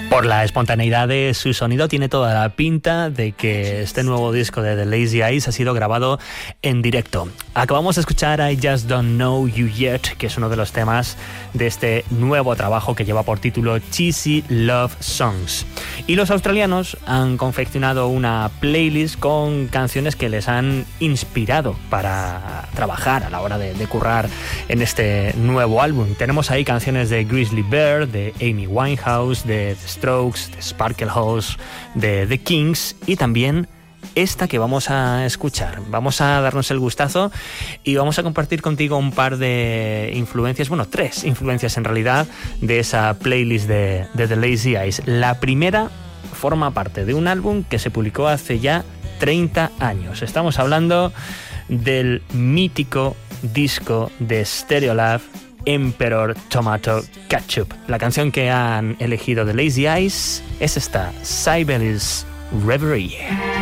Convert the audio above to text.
Por la espontaneidad de su sonido, tiene toda la pinta de que este nuevo disco de The Lazy Eyes ha sido grabado en directo. Acabamos de escuchar I Just Don't Know You Yet, que es uno de los temas de este nuevo trabajo que lleva por título Cheesy Love Songs. Y los australianos han confeccionado una playlist con canciones que les han inspirado para trabajar a la hora de currar en este nuevo álbum. Tenemos ahí canciones de Grizzly Bear, de Amy Winehouse, de The Strokes, de Sparklehouse, de The Kings y también esta que vamos a escuchar. Vamos a darnos el gustazo y vamos a compartir contigo un par de influencias, bueno, 3 influencias en realidad de esa playlist de The Lazy Eyes. La primera forma parte de un álbum que se publicó hace ya 30 años. Estamos hablando del mítico disco de Stereolab, Emperor Tomato Ketchup. La canción que han elegido The Lazy Eyes es esta, Sibelius Reverie.